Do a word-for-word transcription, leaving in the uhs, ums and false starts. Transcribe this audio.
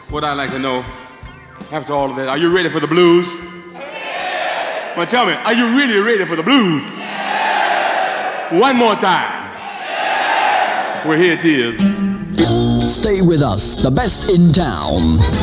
what I'd like to know, after all of that, are you ready for the blues? Well, tell me, are you really ready for the blues? One more time. Well, here it is. Stay with us, the best in town.